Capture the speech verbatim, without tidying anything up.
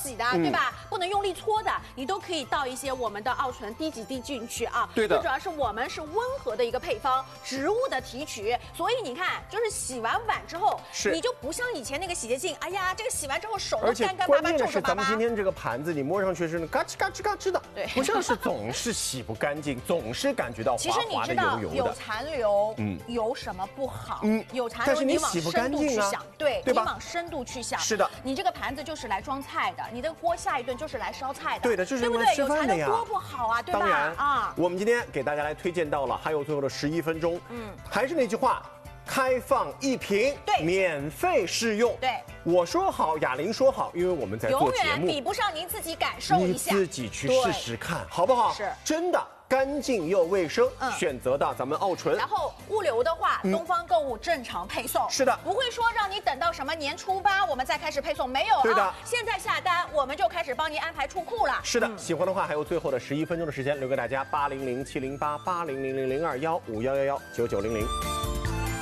洗的，对吧？不能用力搓的，你都可以倒一些我们的奥醇滴几滴进去啊。 对的。 最主要是我们是温和的一个配方，植物的提取，所以你看，就是洗完碗之后，你就不像以前那个洗洁精，哎呀，这个洗完之后手都干干巴巴、皱皱巴巴。 而且关键的是，咱们今天这个盘子，你摸上去是嘎吱嘎吱嘎吱的， 对， 不像是总是洗不干净，总是感觉到滑滑的、油油的。 有残留，嗯，有什么不好？嗯，有残留，你往深度去想，对，你往深度去想。 是的， 你这个盘子就是来装菜的，你这个锅下一顿就是来烧菜的。 对的，就是对不对？有残留多不好啊，对吧？ 当然啊， 我们今天给大家来推荐到了，还有最后的十一分钟，嗯，还是那句话。开放一瓶， 对， 免费试用。 对， 我说好，雅玲说好，因为我们在做节目， 永远比不上您自己感受一下， 你自己去试试看，好不好？ 是， 真的干净又卫生，嗯、选择的咱们奥醇。 然后物流的话，嗯、东方购物正常配送。 是的， 不会说让你等到什么年初八我们再开始配送，没有。 对的， 啊、现在下单我们就开始帮您安排出库了。 是的，嗯、喜欢的话还有最后的十一分钟的时间留给大家，八零零七零八八零零零零二幺五幺幺幺九九零零。